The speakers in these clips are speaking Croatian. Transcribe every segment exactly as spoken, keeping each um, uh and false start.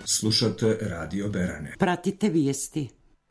Slušate Radio Berane. Pratite vijesti.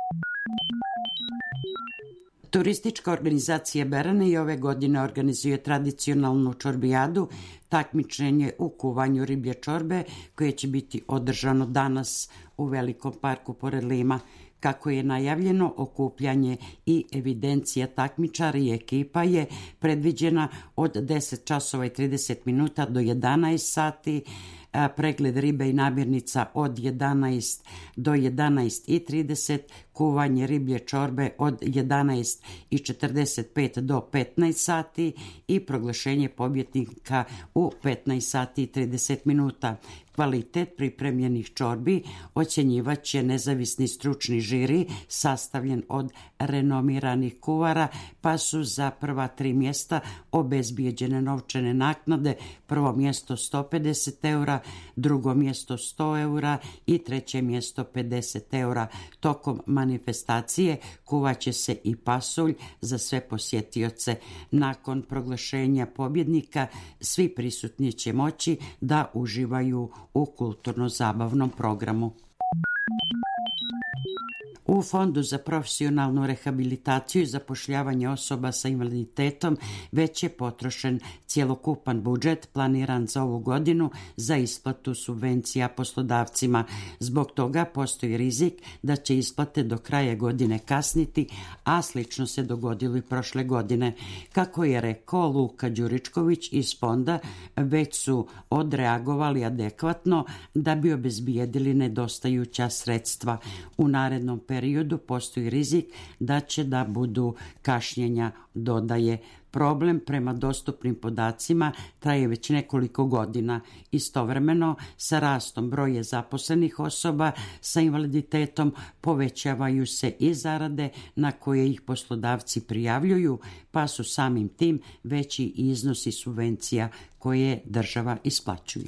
Turistička organizacija Berane i ove godine organizuje tradicionalnu čorbijadu, takmičenje u kuvanju riblje čorbe koje će biti održano danas u Velikom parku pored Lima. Kako je najavljeno, okupljanje i evidencija takmičara i ekipa je predviđena od deset časova i trideset minuta do jedanaest sati, pregled ribe i namirnica od jedanaest do jedanaest i trideset, kuvanje riblje čorbe od jedanaest i četrdeset pet do petnaest sati i proglašenje pobjednika u petnaest sati i trideset minuta. Kvalitet pripremljenih čorbi ocjenjivat će nezavisni stručni žiri sastavljen od renomiranih kuvara, pa su za prva tri mjesta obezbijeđene novčane naknade, prvo mjesto sto pedeset eura, drugo mjesto sto eura i treće mjesto pedeset eura. Tokom manifestacije kuvaće se i pasulj za sve posjetioce. Nakon proglašenja pobjednika svi prisutni će moći da uživaju u kulturno-zabavnom programu. U Fondu za profesionalnu rehabilitaciju i zapošljavanje osoba sa invaliditetom već je potrošen cjelokupan budžet planiran za ovu godinu za isplatu subvencija poslodavcima. Zbog toga postoji rizik da će isplate do kraja godine kasniti, a slično se dogodilo i prošle godine. Kako je rekao Luka Đuričković iz fonda, već su odreagovali adekvatno da bi obezbijedili nedostajuća sredstva. U narednom periodu periodu postoji rizik da će da budu kašnjenja, dodaje. Problem prema dostupnim podacima traje već nekoliko godina. Istovremeno, sa rastom broja zaposlenih osoba sa invaliditetom povećavaju se i zarade na koje ih poslodavci prijavljuju, pa su samim tim veći iznosi subvencija koje država isplaćuje.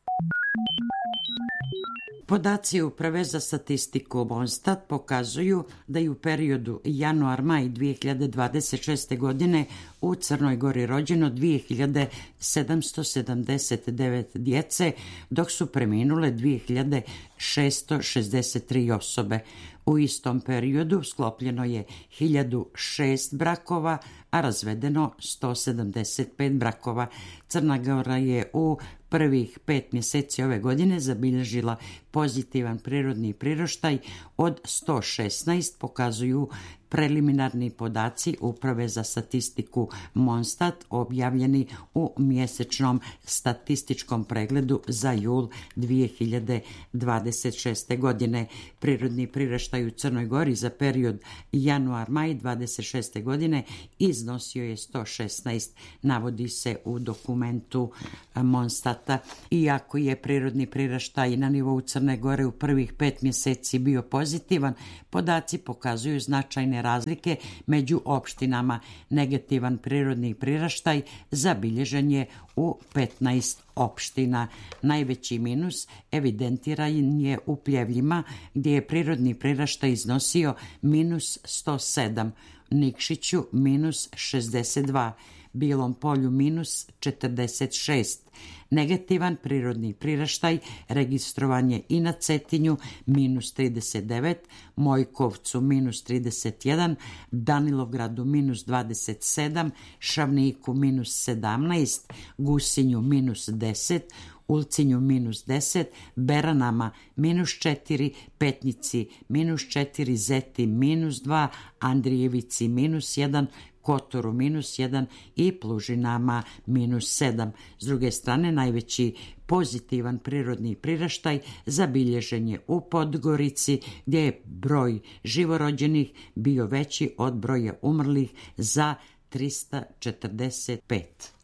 Podaci Uprave za statistiku Monstat pokazuju da je u periodu januar-maj dvije hiljade dvadeset šeste. godine u Crnoj Gori rođeno dvije hiljade sedamsto sedamdeset devet djece, dok su preminule dvije hiljade šesto šezdeset tri osobe. U istom periodu sklopljeno je hiljadu šest brakova, a razvedeno sto sedamdeset pet brakova. Crna Gora je u prvih pet mjeseci ove godine zabilježila pozitivan prirodni priraštaj od sto šesnaest, pokazuju preliminarni podaci Uprave za statistiku Monstat objavljeni u mjesečnom statističkom pregledu za jul dvije hiljade dvadeset šeste. godine. Prirodni priraštaj u Crnoj Gori za period januar-maj dvadeset šeste. godine iznosio je sto šesnaest, navodi se u dokumentu Monstata. Iako je prirodni priraštaj na nivou Crne Gore u prvih pet mjeseci bio pozitivan, podaci pokazuju značajne razlike među opštinama. Negativan prirodni priraštaj zabilježen je u petnaest opština. Najveći minus evidentiran je u Pljevljima, gdje je prirodni priraštaj iznosio minus sto sedam, Nikšiću minus šezdeset dva, Bilom Polju minus četrdeset šest. Negativan prirodni priraštaj registrovan je i na Cetinju minus trideset devet, Mojkovcu minus trideset jedan, Danilovgradu minus dvadeset sedam, Šavniku minus sedamnaest, Gusinju minus deset, Ulcinju minus deset, Beranama minus četiri, Petnici minus četiri, Zeti minus dva, Andrijevici minus jedan, Kotoru minus jedan i Plužinama minus sedam. S druge strane, najveći pozitivan prirodni priraštaj zabilježen je u Podgorici, gdje je broj živorođenih bio veći od broja umrlih za trista četrdeset pet.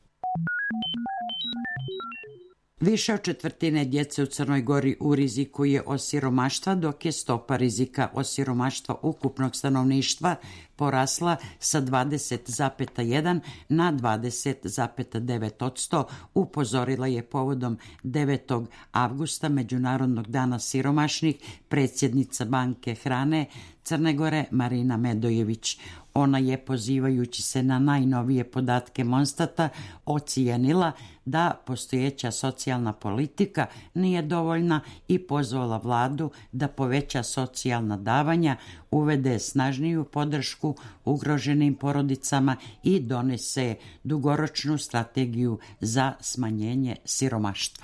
Više od četvrtine djece u Crnoj Gori u riziku je od siromaštva, dok je stopa rizika od siromaštva ukupnog stanovništva porasla sa dvadeset zarez jedan na dvadeset zarez devet posto, upozorila je povodom devetog avgusta, Međunarodnog dana siromašnih, predsjednica Banke hrane Crne Gore Marina Medojević. Ona je, pozivajući se na najnovije podatke Monstata, ocijenila da postojeća socijalna politika nije dovoljna i pozvala vladu da poveća socijalna davanja, uvede snažniju podršku ugroženim porodicama i donese dugoročnu strategiju za smanjenje siromaštva.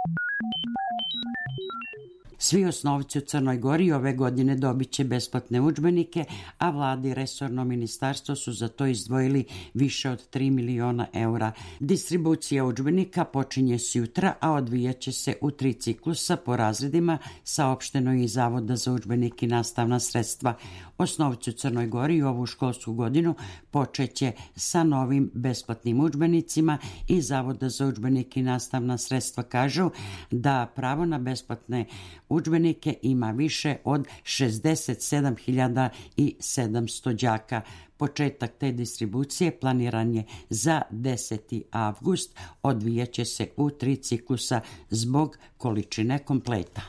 Svi osnovci u Crnoj Gori ove godine dobit će besplatne udžbenike, a vlada i resorno ministarstvo su za to izdvojili više od tri miliona eura. Distribucija udžbenika počinje sutra, a odvijat će se u tri ciklusa po razredima, saopšteno je iz Zavoda za udžbenike i nastavna sredstva. Osnovci u Crnoj Gori ovu školsku godinu počeće sa novim besplatnim udžbenicima i Zavoda za udžbenike i nastavna sredstva kažu da pravo na besplatne udžbenike ima više od šezdeset sedam hiljada sedamsto đaka. Početak te distribucije planiran je za deseti avgust, odvijat će se u tri ciklusa zbog količine kompleta.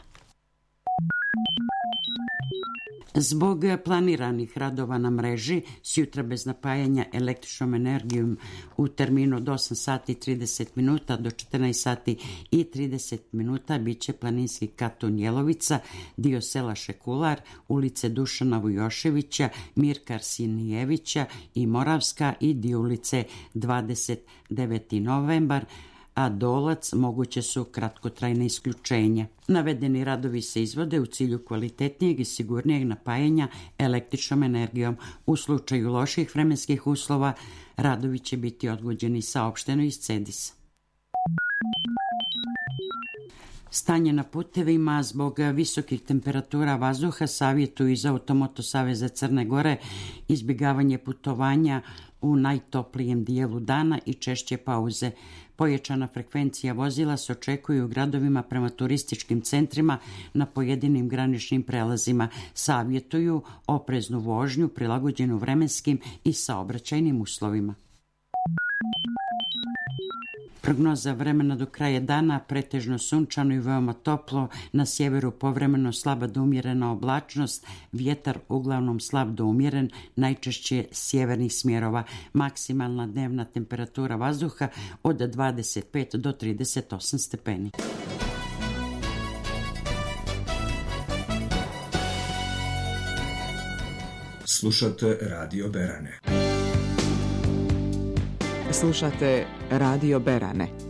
Zbog planiranih radova na mreži, sjutra bez napajanja električnom energijom u terminu od osam sati i trideset minuta do četrnaest sati i trideset minuta bit će planinski Katun Jelovica, dio sela Šekular, ulice Dušana Vujoševića, Mirka Arsinijevića i Moravska i dio ulice dvadeset deveti novembar, a Dolac moguće su kratkotrajne isključenja. Navedeni radovi se izvode u cilju kvalitetnijeg i sigurnijeg napajanja električnom energijom. U slučaju loših vremenskih uslova radovi će biti odgođeni, saopšteno iz Cedisa. Stanje na putevima zbog visokih temperatura vazduha savjetuju iz Automoto saveza Crne Gore izbjegavanje putovanja u najtoplijem dijelu dana i češće pauze. Pojačana frekvencija vozila se očekuje u gradovima prema turističkim centrima na pojedinim graničnim prelazima. Savjetuju opreznu vožnju prilagođenu vremenskim i saobraćajnim uslovima. Prognoza vremena do kraja dana: pretežno sunčano i veoma toplo, na sjeveru povremeno slaba do umjerena oblačnost, vjetar uglavnom slab do umjeren, najčešće sjevernih smjerova. Maksimalna dnevna temperatura vazduha od dvadeset pet do trideset osam stepeni. Slušate Radio Berane. Slušate Radio Berane.